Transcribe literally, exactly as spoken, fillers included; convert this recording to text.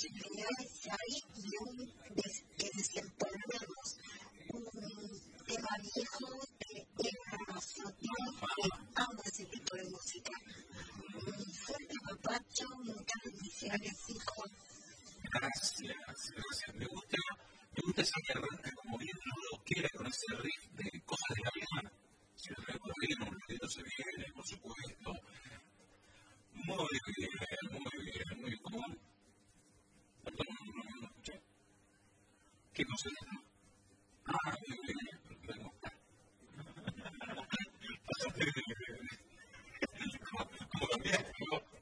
posibilidades que hay y un, de, que desempolvemos un tema viejo de era social que ama ese tipo de música. Un fuerte papacho, muchas bendiciones, hijo. Gracias, gracias. Me gusta, me gusta esa que arranca como bien rockera con ese riff de cosas de la vida. Si lo recorrimos, un poquito se viene, por supuesto. Muy bien, muy bien, muy común. Perdón, no, no, no escuché. ¿Qué cosa es esto? Ah, muy bien, pero podemos estar. Como cambiaste, ¿no?